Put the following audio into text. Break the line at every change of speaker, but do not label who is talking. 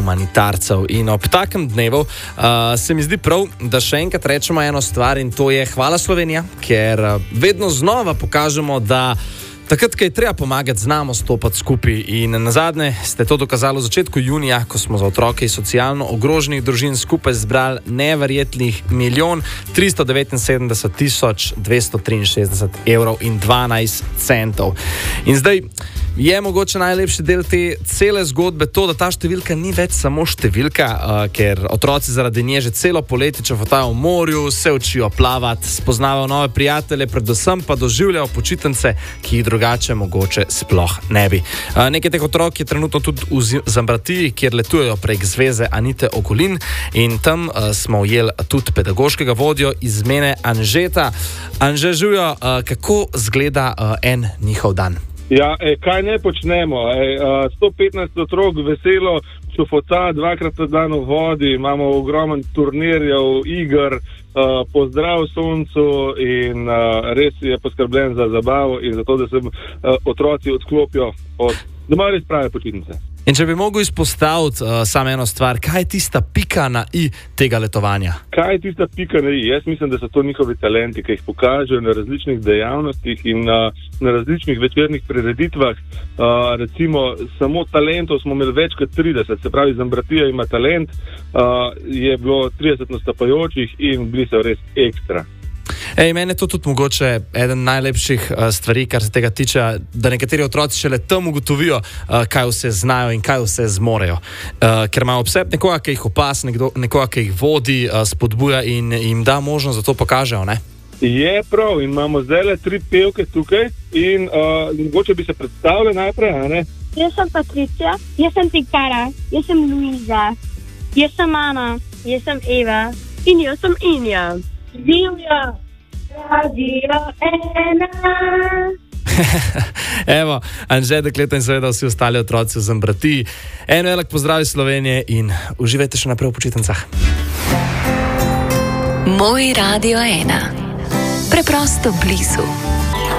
humanitarcev. In ob takem dnevu se mi zdi prav, da še enkrat rečemo eno stvar in to je hvala Slovenija, ker vedno znova pokažemo, da takrat, ko je treba pomagati, znamo stopati skupaj. In nazadnje ste to dokazali v začetku junija, ko smo za otroke iz socialno ogroženih družin skupaj zbrali neverjetnih 1 379 263 evrov in 12 centov. In zdaj je mogoče najlepši del te cele zgodbe to, da ta številka ni več samo številka, ker otroci zaradi nje že celo poletje čefotajo v morju, se učijo plavati, spoznavajo nove prijatelje, predvsem pa doživljajo počitnice, ki jih drugače mogoče sploh ne bi. Nekaj teh otrok je trenutno tudi v Zambratiji, kjer letujejo prek Zveze Anite Okolin in tam smo ujeli tudi pedagoškega vodjo iz Mene Anžeta. Anže, živijo, kako zgleda en njihov dan?
Ja, kaj ne počnemo? 115 otrok veselo čufota 2-krat na dan v vodi, imamo ogromen turnirjev, iger, pozdrav soncu in res je poskrbljen za zabavo in za to, da se otroci odklopijo od doma res prave počitnice.
In če bi mogel izpostaviti samo eno stvar, kaj je tista pika na i tega letovanja?
Kaj je tista pika na i? Jaz mislim, da so to njihovi talenti, ki jih pokažejo na različnih dejavnostih in na različnih večernih prireditvah. Recimo, samo talentov smo imeli več kot 30, se pravi, Zambratija ima talent, je bilo 30 nastopajočih in bili so res ekstra.
Meni je to tudi mogoče eden najlepših stvari, kar se tega tiče, da nekateri otroci šele tam ugotovijo, kaj vse znajo in kaj vse zmorejo. Ker imajo ob sebi nekoga, ki jih opas, nekoga, ki jih vodi, spodbuja in jim da možnost, da to pokažejo, ne?
Je prav, in imamo zdaj 3 pevke tukaj in mogoče bi se predstavili najprej, a ne?
Jaz sem Patricija, jaz sem Tikara, jaz sem Luiza, jaz sem Ana, jaz sem Eva in jaz sem Inja. Živjo, Radio 1.
Evo, Anže, dekleta in seveda vsi ostali otroci v Zambratiji. En velik pozdrav iz Slovenije in uživajte še naprej v počitnicah.
Moj Radio 1. Preprosto blizu.